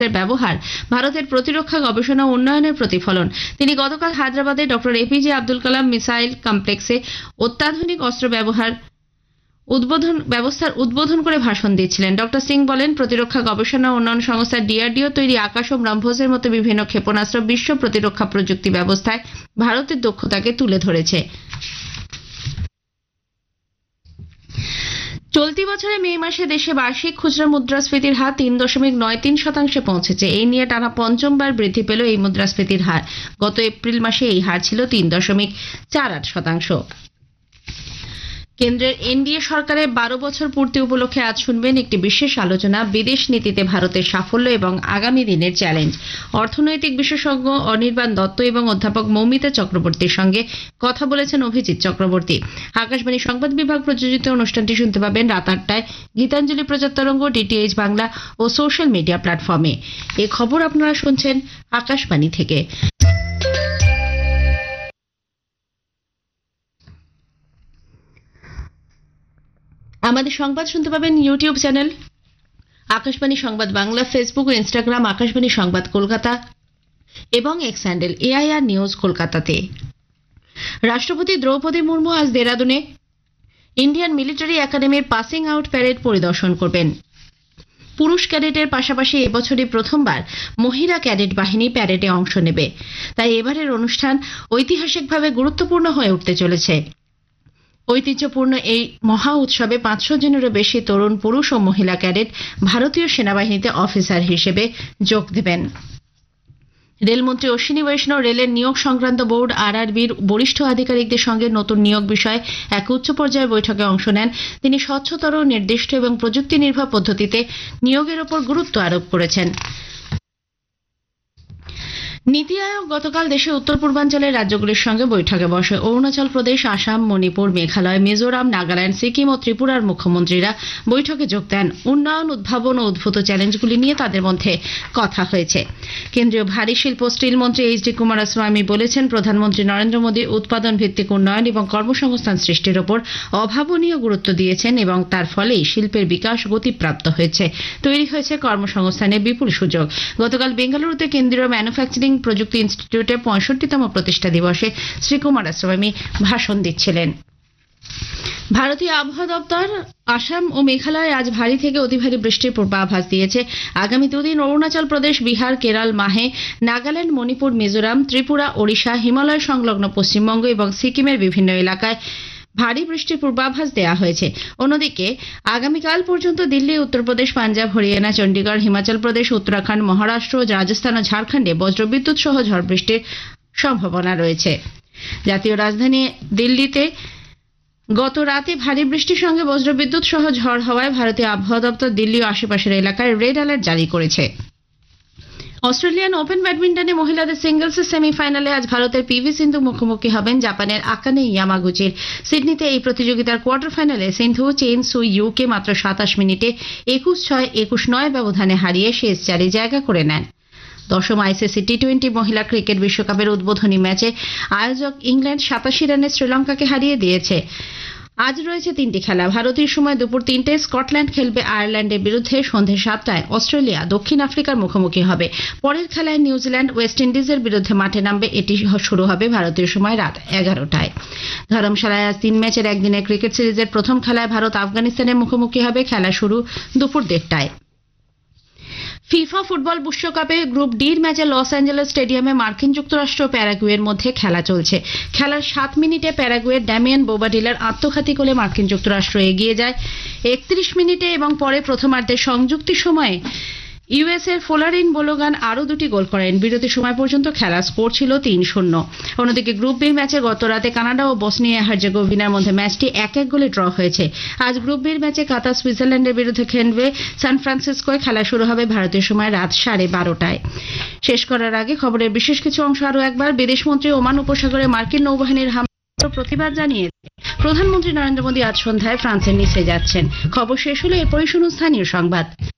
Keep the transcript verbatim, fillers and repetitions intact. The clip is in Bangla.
প্রযুক্তির ব্যবহার ভারতের প্রতিরক্ষা গবেষণা ও উন্নয়নের প্রতিফলন। তিনি গতকাল হায়দ্রাবাদে doctor APJ Abdul Kalam missile কমপ্লেক্সে অত্যাধুনিক অস্ত্র ব্যবহার উদ্বোধন ব্যবস্থার উদ্বোধন করে ভাষণ দিচ্ছিলেন। ডক্টর সিং বলেন, প্রতিরক্ষা গবেষণা ও উন্নয়ন সংস্থা ডিআরডিও তৈরি আকাশ ও ব্রহ্মসের মতো বিভিন্ন ক্ষেপণাস্ত্র বিশ্ব প্রতিরক্ষা প্রযুক্তি ব্যবস্থায় ভারতের দক্ষতাকে তুলে ধরেছে। চলতি বছরে মে মাসে দেশে বার্ষিক খুচরা মুদ্রাস্ফীতির হার তিন দশমিক নয় তিন শতাংশে পৌঁছেছে। এই নিয়ে টানা পঞ্চমবার বৃদ্ধি পেল এই মুদ্রাস্ফীতির হার। গত এপ্রিল মাসে এই হার ছিল তিন দশমিক চার আট শতাংশ। কেন্দ্রের এনডিএ সরকারের বারো বছর পূর্তি উপলক্ষে আজ শুনবেন একটি বিশেষ আলোচনা, বিদেশ নীতিতে ভারতের সাফল্য এবং আগামী দিনের চ্যালেঞ্জ। অর্থনৈতিক বিশেষজ্ঞ অনির্বাণ দত্ত এবং অধ্যাপক মৌমিতা চক্রবর্তীর সঙ্গে কথা বলেছেন অভিজিৎ চক্রবর্তী। আকাশবাণী সংবাদ বিভাগ প্রযোজিত অনুষ্ঠানটি শুনতে পাবেন রাত আটটায় গীতাঞ্জলি প্রচার তরঙ্গ, ডিটিএইচ বাংলা ও সোশ্যাল মিডিয়া প্ল্যাটফর্মে। এই খবর আপনারা শুনছেন আকাশবাণী থেকে। আমাদের সংবাদ শুনতে পাবেন ইউটিউব চ্যানেল আকাশবাণী সংবাদ বাংলা, ফেসবুক ও ইনস্টাগ্রাম আকাশবাণী সংবাদ কলকাতা এবং এক্স হ্যান্ডেল এআইআর নিউজ কলকাতাতে। রাষ্ট্রপতি দ্রৌপদী মুর্মু আজ দেরাদুনে ইন্ডিয়ান মিলিটারি একাডেমির পাসিং আউট প্যারেড পরিদর্শন করবেন। পুরুষ ক্যাডেটের পাশাপাশি এবছরই প্রথমবার মহিলা ক্যাডেট বাহিনী প্যারেডে অংশ নেবে। তাই এবারের অনুষ্ঠান ঐতিহাসিকভাবে গুরুত্বপূর্ণ হয়ে উঠতে চলেছে। ঐতিহ্যপূর্ণ এই মহা উৎসবে পাঁচশো জনেরও বেশি তরুণ পুরুষ ও মহিলা ক্যাডেট ভারতীয় সেনাবাহিনীতে অফিসার হিসেবে যোগ দেবেন। রেলমন্ত্রী অশ্বিনী বৈষ্ণব রেলের নিয়োগ সংক্রান্ত বোর্ড আরআরবির বরিষ্ঠ আধিকারিকদের সঙ্গে নতুন নিয়োগ বিষয়ে এক উচ্চ পর্যায়ের বৈঠকে অংশ নেন। তিনি স্বচ্ছতর, নির্দিষ্ট এবং প্রযুক্তি নির্ভর পদ্ধতিতে নিয়োগের ওপর গুরুত্ব আরোপ করেছেন। নীতি আয়োগ গতকাল দেশের উত্তর পূর্বাঞ্চলের রাজ্যগুলির সঙ্গে বৈঠকে বসে। অরুণাচল প্রদেশ, আসাম, মণিপুর, মেঘালয়, মিজোরাম, নাগাল্যান্ড, সিকিম ও ত্রিপুরার মুখ্যমন্ত্রীরা বৈঠকে যোগ দেন। উন্নয়ন, উদ্ভাবন ও উদ্ভূত চ্যালেঞ্জগুলি নিয়ে তাদের মধ্যে কথা হয়েছে। কেন্দ্রীয় ভারী শিল্প স্টিল মন্ত্রী এইচ ডি কুমারস্বামী বলেছেন, প্রধানমন্ত্রী নরেন্দ্র মোদী উৎপাদন ভিত্তিক উন্নয়ন এবং কর্মসংস্থান সৃষ্টির ওপর অভাবনীয় গুরুত্ব দিয়েছেন এবং তার ফলেই শিল্পের বিকাশ গতিপ্রাপ্ত হয়েছে। তৈরি হয়েছে কর্মসংস্থানের বিপুল সুযোগ। গতকাল বেঙ্গালুরুতে কেন্দ্রীয় ম্যানুফ্যাকচারিং প্রযুক্তি ইনস্টিটিউটের পঁয়ষট্টিতম প্রতিষ্ঠা দিবসে শ্রী কুমারস্বামী ভাষণ দিচ্ছিলেন। ভারতীয় আবহাওয়া দপ্তর আসাম ও মেঘালয়ে আজ ভারী থেকে অতি ভারী বৃষ্টির পূর্বাভাস দিয়েছে। আগামী দুদিন অরুণাচল প্রদেশ, বিহার, কেরল, মাহে, নাগাল্যান্ড, মণিপুর, মিজোরাম, ত্রিপুরা, ওড়িশা, হিমালয় সংলগ্ন পশ্চিমবঙ্গ এবং সিকিমের বিভিন্ন এলাকায় ভারী বৃষ্টির পূর্বাভাস দেওয়া হয়েছে। অন্যদিকে আগামীকাল পর্যন্ত দিল্লি, উত্তরপ্রদেশ, পাঞ্জাব, হরিয়ানা, চণ্ডীগড়, হিমাচল প্রদেশ, উত্তরাখণ্ড, মহারাষ্ট্র, রাজস্থান ও ঝাড়খণ্ডে বজ্রবিদ্যুৎ সহ ঝড় বৃষ্টির সম্ভাবনা রয়েছে। জাতীয় রাজধানী দিল্লিতে গত রাতে ভারী বৃষ্টির সঙ্গে বজ্রবিদ্যুৎ সহ ঝড় হওয়ায় ভারতীয় আবহাওয়া দপ্তর দিল্লি ও আশেপাশের এলাকায় রেড অ্যালার্ট জারি করেছে। অস্ট্রেলিয়ান ওপেন ব্যাডমিন্টনে মহিলাদের সিঙ্গলসের সেমিফাইনালে আজ ভারতের পিভি সিন্ধু মুখোমুখি হবেন জাপানের আকানে ইয়ামাগুচির। সিডনিতে এই প্রতিযোগিতার কোয়ার্টার ফাইনালে সিন্ধু চেন সুই ইউকে মাত্র সাতাশ মিনিটে একুশ ছয় একুশ নয় ব্যবধানে হারিয়ে শেষ চারে জায়গা করে নেন। দশম আইসিসি টি টোয়েন্টি মহিলা ক্রিকেট বিশ্বকাপের উদ্বোধনী ম্যাচে আয়োজক ইংল্যান্ড সাতাশি রানে শ্রীলঙ্কাকে হারিয়ে দিয়েছে। আজ রয়েছে তিনটি খেলা। ভারতীয় সময় দুপুর তিনটায় স্কটল্যান্ড খেলবে আয়ারল্যান্ডের বিরুদ্ধে। সন্ধে সাতটায় অস্ট্রেলিয়া দক্ষিণ আফ্রিকার মুখোমুখি হবে। পরের খেলায় নিউজিল্যান্ড ওয়েস্ট ইন্ডিজের বিরুদ্ধে মাঠে নামবে। এটি শুরু হবে ভারতীয় সময় রাত এগারোটায়। ধর্মশালায় আজ তিন ম্যাচের একদিনের ক্রিকেট সিরিজের প্রথম খেলায় ভারত আফগানিস্তানের মুখোমুখি হবে। খেলা শুরু দুপুর দেড়টায়। ফিফা ফুটবল বিশ্বকাপে গ্রুপ ডির ম্যাচে লস অ্যাঞ্জেলেস স্টেডিয়ামে মার্কিন যুক্তরাষ্ট্র ও প্যারাগুয়ের মধ্যে খেলা চলছে। খেলার সাত মিনিটে প্যারাগুয়ের ড্যামিয়ান বোবাডিলার আত্মঘাতী গোলে মার্কিন যুক্তরাষ্ট্র এগিয়ে যায় একত্রিশ মিনিটে এবং পরে প্রথমার্ধের সংযুক্তি সময়ে ইউএস এর ফোলারিন বোলোগান আরও দুটি গোল করেন। বিরতি সময় পর্যন্ত খেলার স্কোর ছিল তিন শূন্য। অন্যদিকে গ্রুপ বির ম্যাচে গত রাতে কানাডা ও বসনিয়া হার্জেগোভিনার মধ্যে ম্যাচটি এক এক গোলে ড্র হয়েছে। আজ গ্রুপ বির ম্যাচে কাতার সুইজারল্যান্ডের বিরুদ্ধে খেলবে। সান ফ্রান্সিসকোয় খেলা শুরু হবে ভারতীয় সময় রাত সাড়ে বারোটায়। শেষ করার আগে খবরের বিশেষ কিছু অংশ আরও একবার। বিদেশমন্ত্রী ওমান উপসাগরে মার্কিন নৌবাহিনীর হামলার প্রতিবাদ জানিয়ে প্রধানমন্ত্রী নরেন্দ্র মোদী আজ সন্ধ্যায় ফ্রান্সের নিচে যাচ্ছেন। খবর শেষ হলে এরপরই শুনুন স্থানীয় সংবাদ।